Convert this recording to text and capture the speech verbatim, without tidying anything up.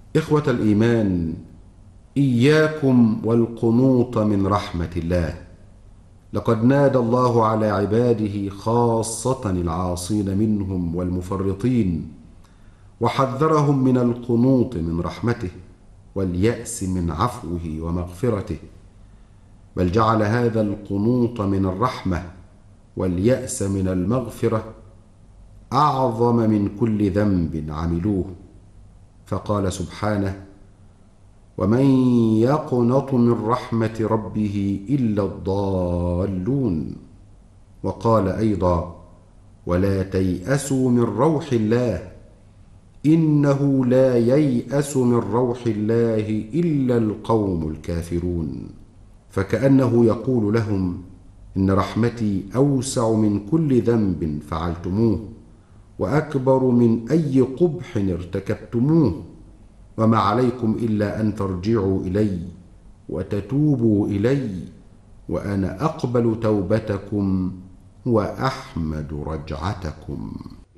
إخوة الإيمان، إياكم والقنوط من رحمة الله. لقد نادى الله على عباده خاصة العاصين منهم والمفرطين، وحذرهم من القنوط من رحمته واليأس من عفوه ومغفرته، بل جعل هذا القنوط من الرحمة واليأس من المغفرة أعظم من كل ذنب عملوه، فقال سبحانه: ومن يقنط من رحمة ربه إلا الضالون. وقال أيضا: ولا تيأسوا من روح الله إنه لا ييأس من روح الله إلا القوم الكافرون. فكأنه يقول لهم: إن رحمتي أوسع من كل ذنب فعلتموه، وأكبر من أي قبح ارتكبتموه، وما عليكم إلا أن ترجعوا إلي وتتوبوا إلي، وأنا أقبل توبتكم وأحمد رجعتكم.